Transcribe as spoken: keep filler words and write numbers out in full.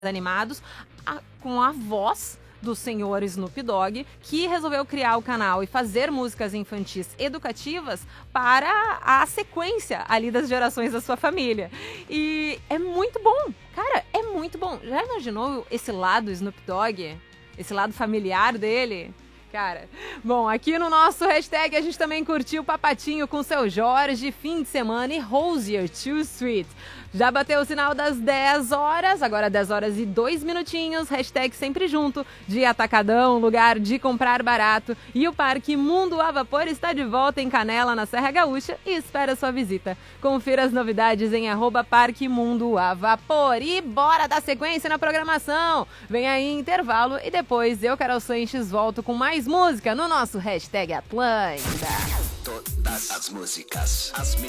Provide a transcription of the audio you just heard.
animados, a, com a voz do senhor Snoop Dogg, que resolveu criar o canal e fazer músicas infantis educativas para a sequência ali das gerações da sua família. E é muito bom, cara, é muito bom. Já imaginou esse lado Snoop Dogg? Esse lado familiar dele? Cara, bom, aqui no nosso hashtag a gente também curtiu Papatinho com Seu Jorge, Fim de Semana e Rosier, Too Sweet. Já bateu o sinal das dez horas, agora dez horas e dois minutinhos, hashtag sempre junto, de Atacadão, lugar de comprar barato. E o Parque Mundo a Vapor está de volta em Canela, na Serra Gaúcha, e espera sua visita. Confira as novidades em arroba Parque Mundo a Vapor. E bora dar sequência na programação! Vem aí intervalo e depois eu, Carol Sanches, volto com mais música no nosso hashtag Atlântida. Todas as músicas, as melhores.